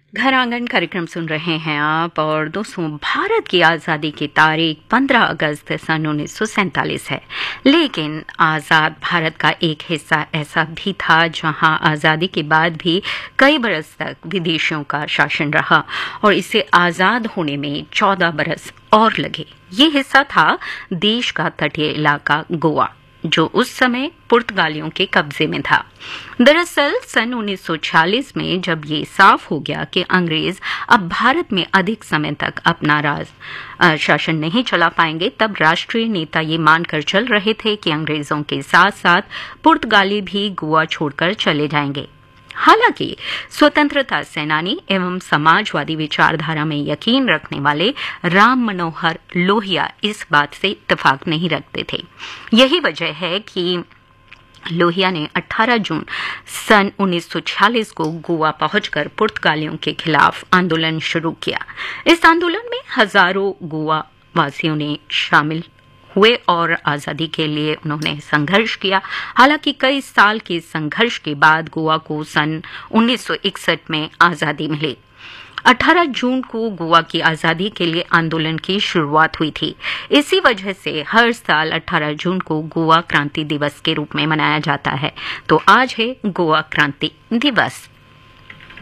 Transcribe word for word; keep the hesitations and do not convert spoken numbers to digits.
घर आंगन कार्यक्रम सुन रहे हैं आप। और दोस्तों, भारत की आज़ादी की तारीख पंद्रह अगस्त सन उन्नीस सौ सैंतालीस है। लेकिन आज़ाद भारत का एक हिस्सा ऐसा भी था जहां आज़ादी के बाद भी कई बरस तक विदेशियों का शासन रहा और इसे आज़ाद होने में चौदह बरस और लगे। ये हिस्सा था देश का तटीय इलाका गोवा, जो उस समय पुर्तगालियों के कब्जे में था। दरअसल सन उन्नीस सौ छियालीस में जब ये साफ हो गया कि अंग्रेज अब भारत में अधिक समय तक अपना राज शासन नहीं चला पाएंगे, तब राष्ट्रीय नेता ये मानकर चल रहे थे कि अंग्रेजों के साथ साथ पुर्तगाली भी गोवा छोड़कर चले जाएंगे। हालांकि स्वतंत्रता सेनानी एवं समाजवादी विचारधारा में यकीन रखने वाले राम मनोहर लोहिया इस बात से इत्तेफाक नहीं रखते थे। यही वजह है कि लोहिया ने अठारह जून सन उन्नीस सौ छियालीस को गोवा पहुंचकर पुर्तगालियों के खिलाफ आंदोलन शुरू किया। इस आंदोलन में हजारों गोवा वासियों ने शामिल हुए और आजादी के लिए उन्होंने संघर्ष किया। हालांकि कई साल के संघर्ष के बाद गोवा को सन उन्नीस सौ इकसठ में आजादी मिली। अठारह जून को गोवा की आजादी के लिए आंदोलन की शुरुआत हुई थी। इसी वजह से हर साल अठारह जून को गोवा क्रांति दिवस के रूप में मनाया जाता है। तो आज है गोवा क्रांति दिवस।